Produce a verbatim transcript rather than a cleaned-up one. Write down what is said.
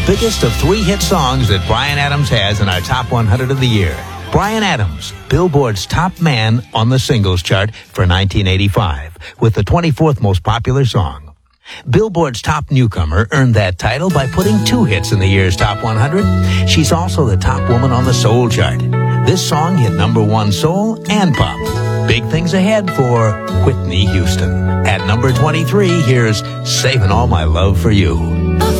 biggest of three hit songs that Bryan Adams has in our top one hundred of the year. Bryan Adams, Billboard's top man on the singles chart for nineteen eighty-five, with the twenty-fourth most popular song. Billboard's top newcomer earned that title by putting two hits in the year's top one hundred. She's also the top woman on the soul chart. This song hit number one soul and pop. Big things ahead for Whitney Houston. At number twenty-three, here's Saving All My Love for You.